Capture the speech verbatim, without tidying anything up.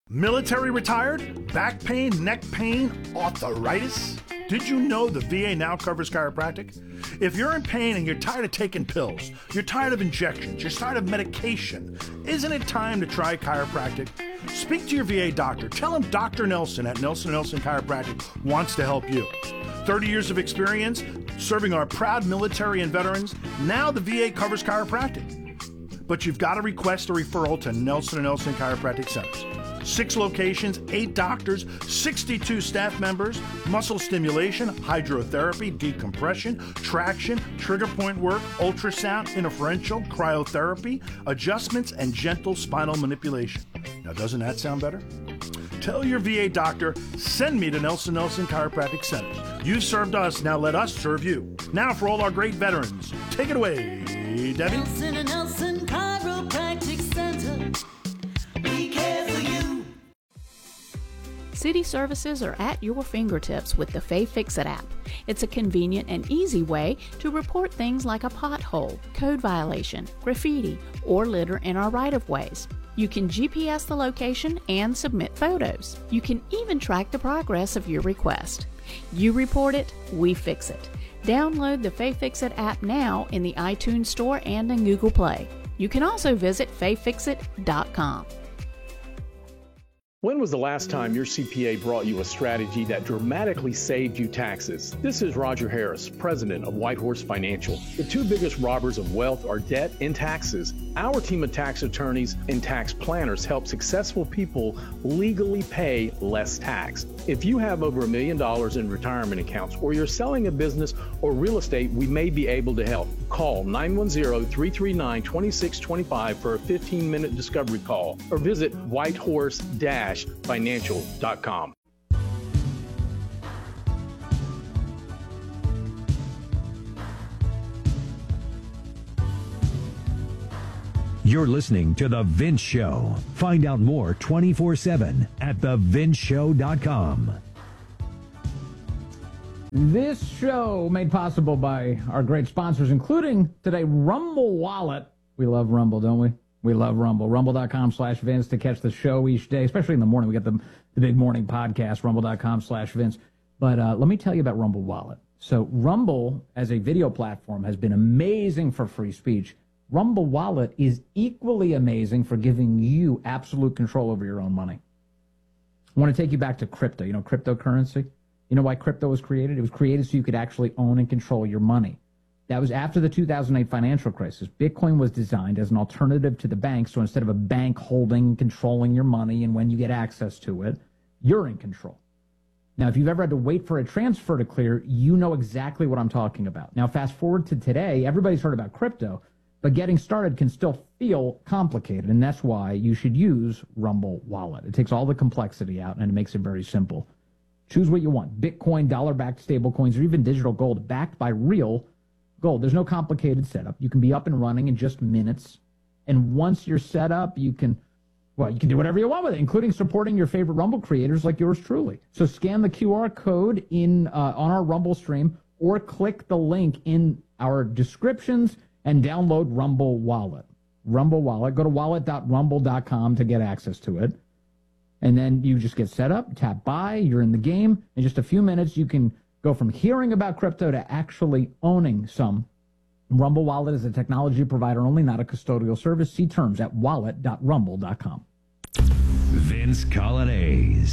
Military retired? Back pain, neck pain, arthritis? Did you know the V A now covers chiropractic? If you're in pain and you're tired of taking pills, you're tired of injections, you're tired of medication, isn't it time to try chiropractic? Speak to your V A doctor. Tell him Doctor Nelson at Nelson Nelson Chiropractic wants to help you. thirty years of experience serving our proud military and veterans. Now the V A covers chiropractic. But you've got to request a referral to Nelson and Nelson Chiropractic Centers. Six locations, eight doctors, sixty-two staff members, muscle stimulation, hydrotherapy, decompression, traction, trigger point work, ultrasound, interferential, cryotherapy, adjustments, and gentle spinal manipulation. Now, doesn't that sound better? Tell your V A doctor, send me to Nelson Nelson Chiropractic Centers. You've served us, now let us serve you. Now for all our great veterans, take it away, Debbie. Nelson and Nelson Chiropractic Center. We care for you. City services are at your fingertips with the Fay Fix-It app. It's a convenient and easy way to report things like a pothole, code violation, graffiti, or litter in our right-of-ways. You can G P S the location and submit photos. You can even track the progress of your request. You report it, we fix it. Download the Fay Fix-It app now in the iTunes Store and in Google Play. You can also visit fay fix it dot com. When was the last time your C P A brought you a strategy that dramatically saved you taxes? This is Roger Harris, president of Whitehorse Financial. The two biggest robbers of wealth are debt and taxes. Our team of tax attorneys and tax planners help successful people legally pay less tax. If you have over a million dollars in retirement accounts or you're selling a business or real estate, we may be able to help. Call nine one zero, three three nine, two six two five for a fifteen minute discovery call or visit whitehorse financial dot com. You're listening to The Vince Show. Find out more twenty-four seven at the vince show dot com. This show made possible by our great sponsors, including today Rumble Wallet. We love Rumble, don't we? We love Rumble. Rumble.com slash Vince to catch the show each day, especially in the morning. We got the, the big morning podcast, rumble.com slash Vince. But uh, let me tell you about Rumble Wallet. So Rumble, as a video platform, has been amazing for free speech. Rumble Wallet is equally amazing for giving you absolute control over your own money. I want to take you back to crypto. You know, cryptocurrency? You know why crypto was created? It was created so you could actually own and control your money. That was after the two thousand eight financial crisis. Bitcoin was designed as an alternative to the bank, so instead of a bank holding, controlling your money, and when you get access to it, you're in control. Now, if you've ever had to wait for a transfer to clear, you know exactly what I'm talking about. Now, fast forward to today, everybody's heard about crypto, but getting started can still feel complicated, and that's why you should use Rumble Wallet. It takes all the complexity out, and it makes it very simple. Choose what you want, Bitcoin, dollar-backed stablecoins, or even digital gold backed by real gold. There's no complicated setup. You can be up and running in just minutes. And once you're set up, you can, well, you can do whatever you want with it, including supporting your favorite Rumble creators like yours truly. So scan the Q R code in uh, on our Rumble stream or click the link in our descriptions and download Rumble Wallet. Rumble Wallet. Go to wallet dot rumble dot com to get access to it. And then you just get set up, tap buy, you're in the game. In just a few minutes, you can go from hearing about crypto to actually owning some. Rumble Wallet is a technology provider only, not a custodial service. See terms at wallet dot rumble dot com. Vince Colonnese.